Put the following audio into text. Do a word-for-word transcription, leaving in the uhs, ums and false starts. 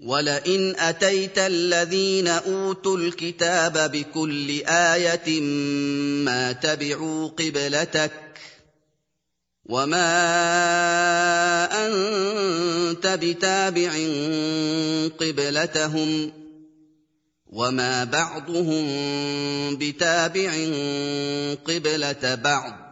وَلَئِنْ أَتَيْتَ الَّذِينَ أُوتُوا الْكِتَابَ بِكُلِّ آيَةٍ مَّا تَبِعُوا قِبْلَتَكَ وَمَا أَنتَ بِتَابِعٍ قِبْلَتَهُمْ وَمَا بَعْضُهُم بِتَابِعٍ قِبْلَةَ بَعْضٍ